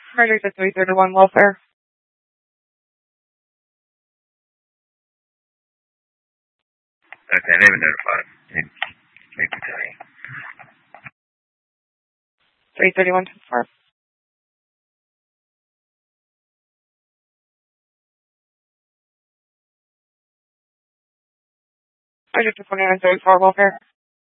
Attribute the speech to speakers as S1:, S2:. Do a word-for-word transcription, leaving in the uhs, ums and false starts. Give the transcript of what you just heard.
S1: Murder to three thirty-one welfare.
S2: Okay, they've been notified. Make me tell you.
S1: three thirty-one to four. Murder to twenty-nine thirty-four welfare.